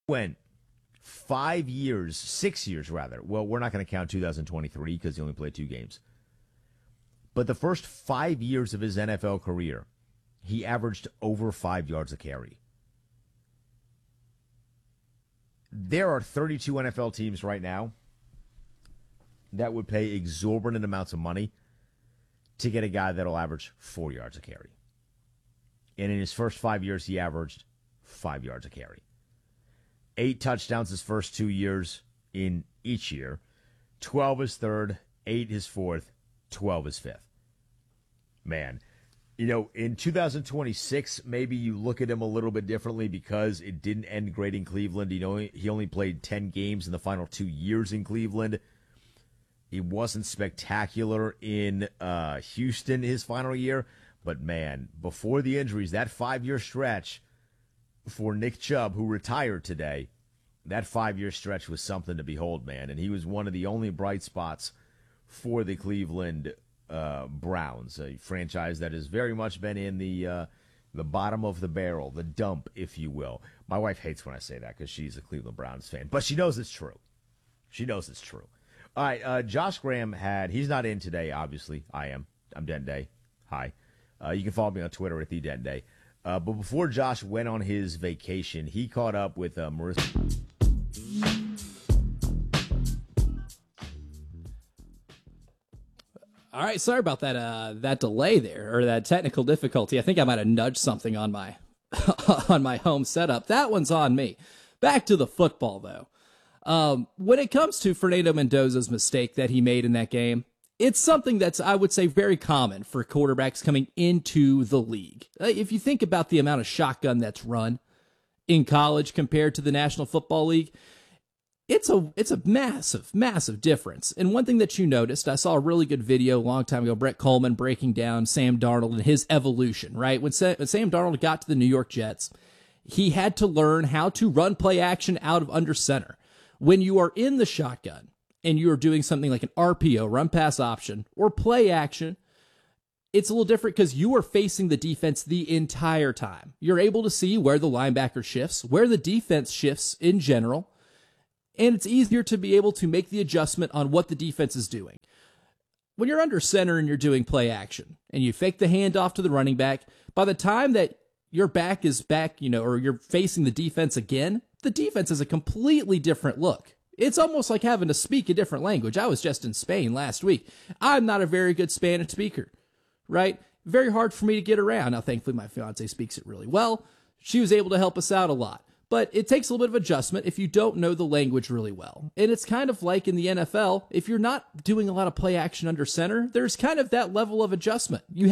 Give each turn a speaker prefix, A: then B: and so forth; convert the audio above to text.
A: Went 5 years, 6 years rather. Well, we're not going to count 2023 because he only played 2 games. But the first 5 years of his NFL career, he averaged over 5 yards a carry. There are 32 NFL teams right now that would pay exorbitant amounts of money to get a guy that'll average 4 yards a carry. And in his first 5 years, he averaged 5 yards a carry. 8 touchdowns his first 2 years in each year. 12 his third, 8 his fourth, 12 his fifth. Man, in 2026, maybe you look at him a little bit differently because it didn't end great in Cleveland. He only played 10 games in the final 2 years in Cleveland. He wasn't spectacular in Houston his final year. But, man, before the injuries, that 5-year stretch for Nick Chubb, who retired today, that 5-year stretch was something to behold, man. And he was one of the only bright spots for the Cleveland Browns, a franchise that has very much been in the bottom of the barrel, the dump, if you will. My wife hates when I say that because she's a Cleveland Browns fan, but she knows it's true. She knows it's true. All right, Josh Graham he's not in today, obviously. I am. I'm Denton Day. Hi. You can follow me on Twitter at @TheDentonDay. But before Josh went on his vacation, he caught up with Marissa.
B: All right, sorry about that delay there, or that technical difficulty. I think I might have nudged something on my on my home setup. That one's on me. Back to the football, though. When it comes to Fernando Mendoza's mistake that he made in that game, it's something that's, I would say, very common for quarterbacks coming into the league. If you think about the amount of shotgun that's run in college compared to the National Football League, it's a massive, massive difference. And one thing that you noticed, I saw a really good video a long time ago, Brett Coleman breaking down Sam Darnold and his evolution, right? When Sam Darnold got to the New York Jets, he had to learn how to run play action out of under center. When you are in the shotgun and you are doing something like an RPO, run pass option, or play action, it's a little different because you are facing the defense the entire time. You're able to see where the linebacker shifts, where the defense shifts in general, and it's easier to be able to make the adjustment on what the defense is doing. When you're under center and you're doing play action and you fake the handoff to the running back, by the time that your back is back, or you're facing the defense again, the defense is a completely different look. It's almost like having to speak a different language. I was just in Spain last week. I'm not a very good Spanish speaker, right? Very hard for me to get around. Now, thankfully, my fiance speaks it really well. She was able to help us out a lot. But it takes a little bit of adjustment if you don't know the language really well. And it's kind of like in the NFL, if you're not doing a lot of play action under center, there's kind of that level of adjustment. You